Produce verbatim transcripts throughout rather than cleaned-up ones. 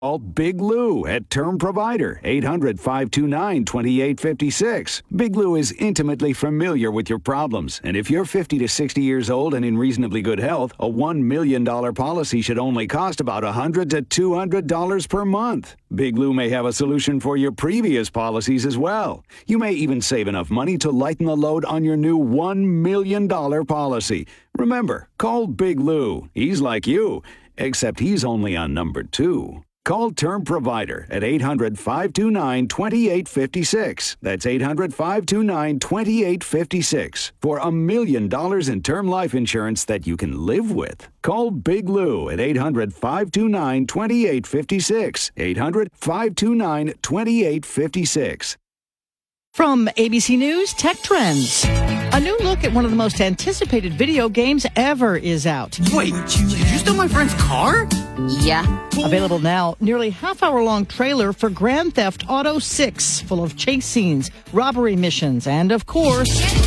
Call Big Lou at Term Provider, eight hundred, five two nine, two eight five six. Big Lou is intimately familiar with your problems, and if you're fifty to sixty years old and in reasonably good health, a one million dollars policy should only cost about one hundred to two hundred dollars per month. Big Lou may have a solution for your previous policies as well. You may even save enough money to lighten the load on your new one million dollars policy. Remember, call Big Lou. He's like you, except he's only on number two. Call Term Provider at eight hundred, five two nine, two eight five six. That's eight hundred, five two nine, two eight five six for a million dollars in term life insurance that you can live with. Call Big Lou at eight hundred, five two nine, two eight five six. eight hundred, five two nine, two eight five six. From A B C News, Tech Trends. A new look at one of the most anticipated video games ever is out. Wait, did you steal my friend's car? Yeah. Available now, nearly half-hour-long trailer for Grand Theft Auto six, full of chase scenes, robbery missions, and, of course,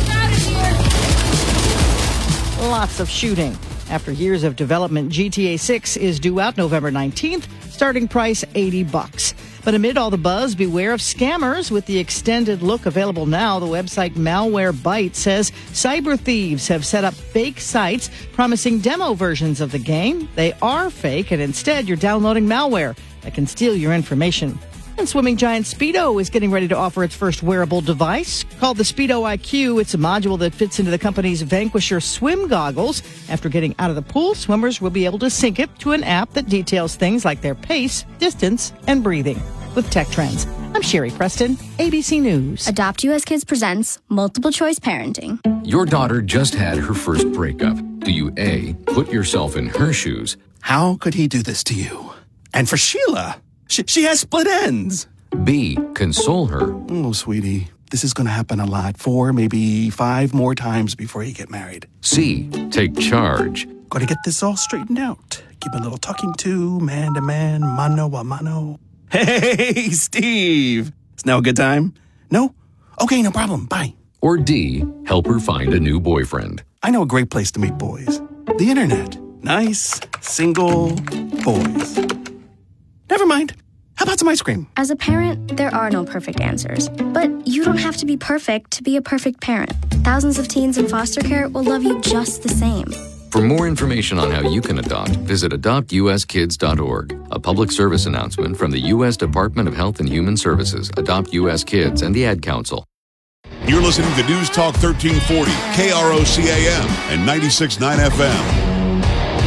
lots of shooting. After years of development, G T A six is due out November nineteenth, starting price eighty bucks. But amid all the buzz, beware of scammers. With the extended look available now, the website Malwarebytes says cyber thieves have set up fake sites promising demo versions of the game. They are fake, and instead you're downloading malware that can steal your information. And swimming giant Speedo is getting ready to offer its first wearable device. Called the Speedo I Q, it's a module that fits into the company's Vanquisher swim goggles. After getting out of the pool, swimmers will be able to sync it to an app that details things like their pace, distance, and breathing. With Tech Trends, I'm Sherry Preston, A B C News. Adopt U S Kids presents Multiple Choice Parenting. Your daughter just had her first breakup. Do you A, put yourself in her shoes? How could he do this to you? And for Sheila, she, she has split ends. B, console her? Oh, sweetie, this is going to happen a lot. Four, maybe five more times before you get married. C, take charge? Got to get this all straightened out. Give a little talking to, man to man, mano a mano. Hey, Steve. Is now a good time? No? Okay, no problem. Bye. Or D, help her find a new boyfriend? I know a great place to meet boys. The internet. Nice, single boys. Never mind. How about some ice cream? As a parent, there are no perfect answers. But you don't have to be perfect to be a perfect parent. Thousands of teens in foster care will love you just the same. For more information on how you can adopt, visit adopt u s kids dot org. A public service announcement from the U S Department of Health and Human Services, Adopt U S Kids, and the Ad Council. You're listening to News Talk thirteen forty, K R O C A M, and ninety-six point nine F M.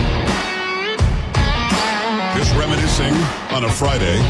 Just reminiscing on a Friday.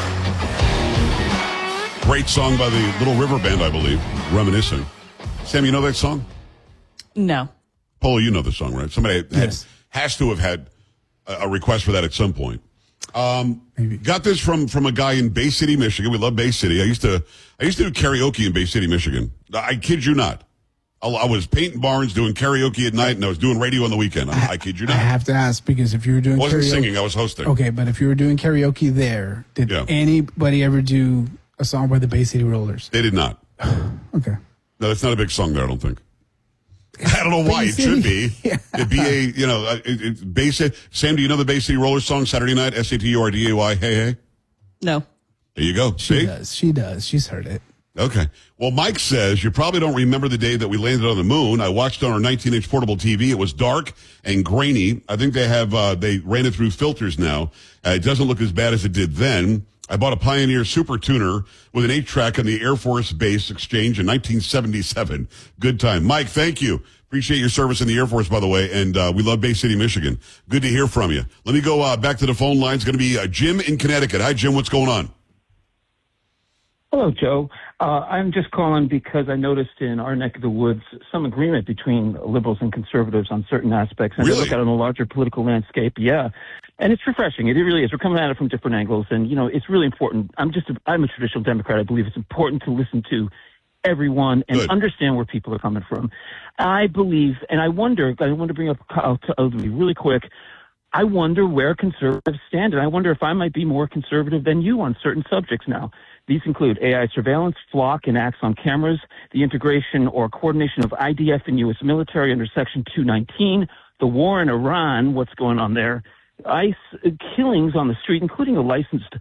Great song by the Little River Band, I believe. Reminiscing. Sam, you know that song? No. Polo, you know the song, right? Somebody had, Yes. has to have had a, a request for that at some point. Um, got this from, from a guy in Bay City, Michigan. We love Bay City. I used to I used to do karaoke in Bay City, Michigan. I kid you not. I, I was painting barns, doing karaoke at night, and I was doing radio on the weekend. I, I kid you not. I have to ask, because if you were doing I wasn't karaoke, singing, I was hosting. Okay, but if you were doing karaoke there, did Yeah. anybody ever do a song by the Bay City Rollers? They did not. Okay. No, that's not a big song there, I don't think. I don't know why. It should be. Yeah. It'd be a, you know, it, it, Bay City. Sam, do you know the Bay City Rollers song, Saturday Night, S A T U R D A Y, hey, hey? No. There you go. She See? does. She does. She's heard it. Okay. Well, Mike says, you probably don't remember the day that we landed on the moon. I watched on our nineteen inch portable T V. It was dark and grainy. I think they have, uh, they ran it through filters now. Uh, it doesn't look as bad as it did then. I bought a Pioneer Super Tuner with an eight track on the Air Force Base Exchange in nineteen seventy-seven. Good time. Mike, thank you. Appreciate your service in the Air Force, by the way, and uh, we love Bay City, Michigan. Good to hear from you. Let me go uh, back to the phone line. It's going to be uh, Jim in Connecticut. Hi, Jim. What's going on? Hello, Joe. Uh, I'm just calling because I noticed in our neck of the woods some agreement between liberals and conservatives on certain aspects. And Really? I look at it on a larger political landscape, yeah. And it's refreshing. It really is. We're coming at it from different angles, and, you know, it's really important. I'm just a, I'm a traditional Democrat. I believe it's important to listen to everyone and Good. understand where people are coming from. I believe, and I wonder, I want to bring up Kyle Totally really quick. I wonder where conservatives stand, and I wonder if I might be more conservative than you on certain subjects now. These include A I surveillance, flock and Axon cameras, the integration or coordination of I D F and U S military under Section two nineteen, the war in Iran, what's going on there, ICE killings on the street, including a licensed